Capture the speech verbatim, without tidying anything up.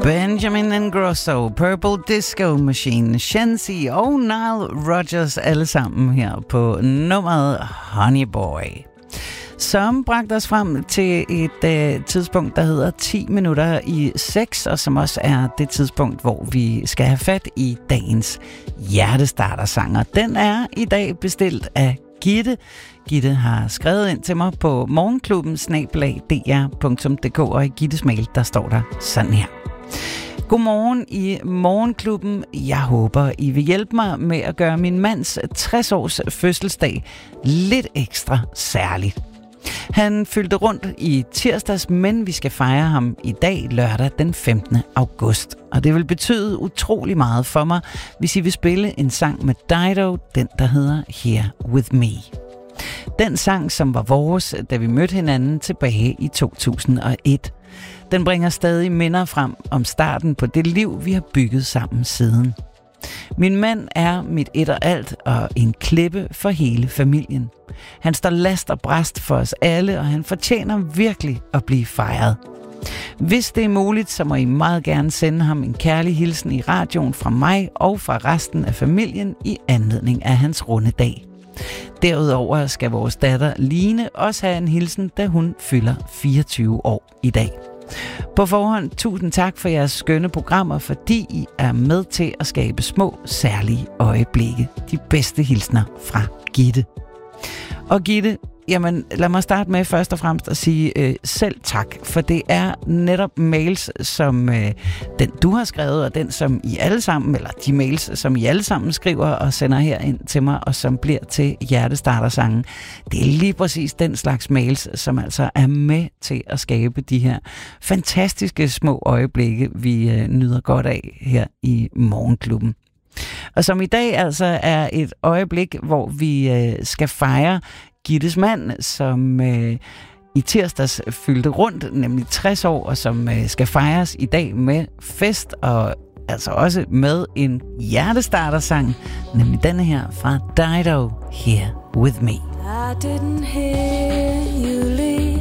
Benjamin Ingrosso, Purple Disco Machine, Shensi og Nile Rodgers, alle sammen her på nummeret Honey Boy, som bragte os frem til et øh, tidspunkt, der hedder ti minutter i seks, og som også er det tidspunkt, hvor vi skal have fat i dagens hjertestartersanger. Den er i dag bestilt af Gitte. Gitte har skrevet ind til mig på morgenklubben snabel-a d r punktum d k, og i Gittes mail, der står der sådan her. Godmorgen i Morgenklubben. Jeg håber, I vil hjælpe mig med at gøre min mands tres års fødselsdag lidt ekstra særligt. Han fyldte rundt i tirsdags, men vi skal fejre ham i dag, lørdag den femtende august. Og det vil betyde utrolig meget for mig, hvis I vil spille en sang med Dido, den der hedder Here With Me. Den sang, som var vores, da vi mødte hinanden tilbage i to tusind og et. Den bringer stadig minder frem om starten på det liv, vi har bygget sammen siden. Min mand er mit et og alt og en klippe for hele familien. Han står last og brast for os alle, og han fortjener virkelig at blive fejret. Hvis det er muligt, så må I meget gerne sende ham en kærlig hilsen i radioen fra mig og fra resten af familien i anledning af hans runde dag. Derudover skal vores datter Line også have en hilsen, da hun fylder fireogtyve år i dag. På forhånd, tusind tak for jeres skønne programmer, fordi I er med til at skabe små, særlige øjeblikke. De bedste hilsner fra Gitte. Og Gitte, jamen lad mig starte med først og fremmest at sige øh, selv tak, for det er netop mails, som øh, den du har skrevet, og den som I alle sammen, eller de mails, som I alle sammen skriver og sender her ind til mig, og som bliver til hjertestartersangen. Det er lige præcis den slags mails, som altså er med til at skabe de her fantastiske små øjeblikke, vi øh, nyder godt af her i Morgenklubben. Og som i dag altså er et øjeblik, hvor vi øh, skal fejre Gittes mand, som øh, i tirsdags fyldte rundt, nemlig tres år, og som øh, skal fejres i dag med fest, og altså også med en hjertestartersang, nemlig denne her fra Dido, Here With Me. I didn't hear you leave.